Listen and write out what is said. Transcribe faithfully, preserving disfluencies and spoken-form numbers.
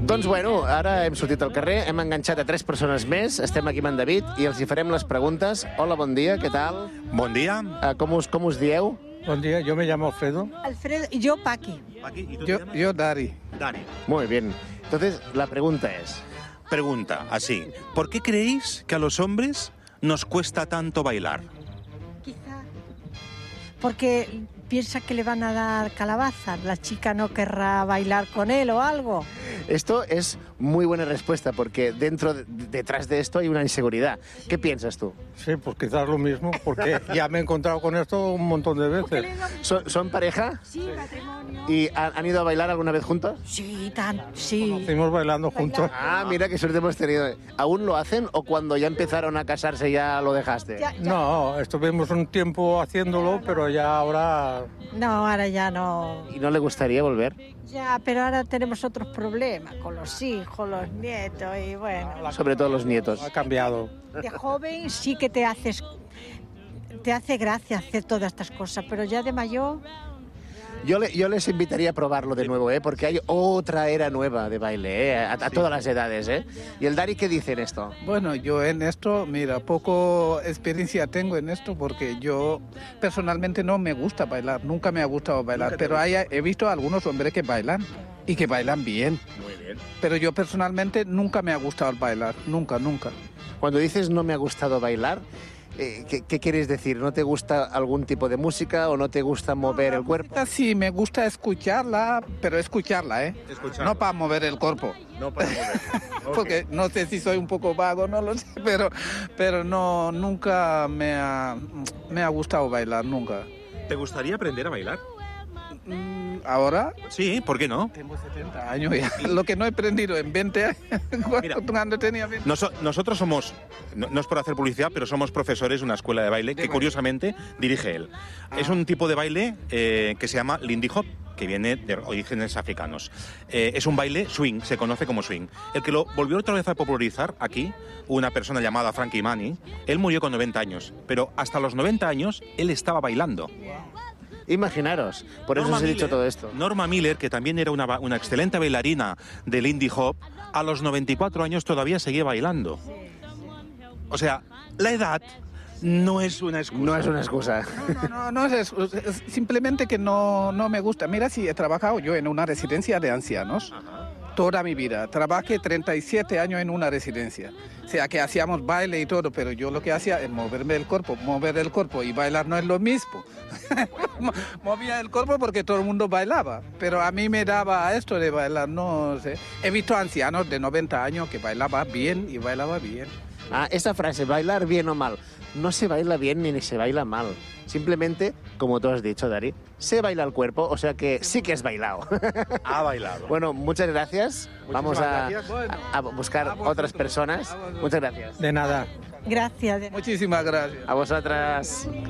Doncs bueno, ara hem sortit al carrer, hem enganxat a tres persones més, estem aquí amb en David i els hi farem les preguntes. Hola, bon dia, què tal? Bon dia. Uh, com, us, com us dieu? Buen día, yo me llamo Alfredo. Alfredo, y yo Paqui. Paqui, ¿y tú Yo, te llamas? yo Dari. Dani. Muy bien. Entonces, la pregunta es... Pregunta, así. ¿Por qué creéis que a los hombres nos cuesta tanto bailar? Quizá porque piensa que le van a dar calabazas. La chica no querrá bailar con él o algo. Esto es muy buena respuesta porque dentro, de- detrás de esto hay una inseguridad. ¿Qué piensas tú? Sí, pues quizás lo mismo, porque ya me he encontrado con esto un montón de veces. ¿Son, son pareja? Sí, matrimonio. ¿Y han, han ido a bailar alguna vez juntos? Sí, tan, sí. Seguimos bailando juntos. Ah, mira qué suerte hemos tenido. ¿Aún lo hacen o cuando ya empezaron a casarse ya lo dejaste? Ya- ya- No, estuvimos un tiempo haciéndolo, pero ya ahora... No, ahora ya no. ¿Y no le gustaría volver? Ya, pero ahora tenemos otros problemas con los hijos, los nietos y bueno. Sobre todo los nietos. Ha cambiado. De joven sí que te haces, te hace gracia hacer todas estas cosas, pero ya de mayor, Yo, le- yo les invitaría a probarlo de nuevo, ¿eh? Porque hay otra era nueva de baile, ¿eh? A, a todas las edades, ¿eh? ¿Y el Dari qué dice en esto? Bueno, yo en esto, mira, poco experiencia tengo en esto porque yo personalmente no me gusta bailar, nunca me ha gustado bailar, pero hay, he visto a algunos hombres que bailan y que bailan bien. Muy bien. Pero yo personalmente nunca me ha gustado bailar, nunca, nunca. Cuando dices no me ha gustado bailar, eh, ¿qué, qué quieres decir? ¿No te gusta algún tipo de música o no te gusta mover el cuerpo? Música sí, me gusta escucharla, pero escucharla, ¿eh? Escucharla. No para mover el cuerpo. No para mover. Ok. Porque no sé si soy un poco vago, no lo sé, pero, pero no, nunca me ha, me ha gustado bailar, nunca. ¿Te gustaría aprender a bailar? Mm, Ahora Sí, ¿por qué no? tengo setenta años ya. Lo que no he aprendido en veinte años, cuando, Mira. cuando tenía veinte. Noso- nosotros somos, no, no es por hacer publicidad, pero somos profesores de una escuela de baile que baile. curiosamente dirige él. Es un tipo de baile eh, que se llama Lindy Hop, que viene de orígenes africanos. Eh, es un baile swing, se conoce como swing. El que lo volvió otra vez a popularizar aquí, una persona llamada Frankie Manny, él murió con noventa años, pero hasta los noventa años él estaba bailando. Imaginaros, por eso os he dicho Miller, todo esto. Norma Miller, que también era una, ba- una excelente bailarina de Lindy Hop, a los noventa y cuatro años todavía seguía bailando. O sea, la edad no es una excusa. No es una excusa. No, no, no es, eso, es simplemente que no, no me gusta. Mira, si he trabajado yo en una residencia de ancianos toda mi vida. Trabajé treinta y siete años en una residencia. O sea, que hacíamos baile y todo, pero yo lo que hacía es moverme el cuerpo, mover el cuerpo y bailar no es lo mismo. Mo- Movía el cuerpo porque todo el mundo bailaba, pero a mí me daba esto de bailar, no sé. He visto ancianos de noventa años que bailaban bien y bailaba bien. Ah, esa frase, bailar bien o mal, no se baila bien ni se baila mal. Simplemente, como tú has dicho, Dari, se baila el cuerpo, o sea que sí que has bailado. Ha bailado. Bueno, muchas gracias. Vamos a, gracias. a- a buscar A vosotros. otras personas. A vosotros. Muchas gracias. De nada. gracias. Muchísimas gracias. A vosotras.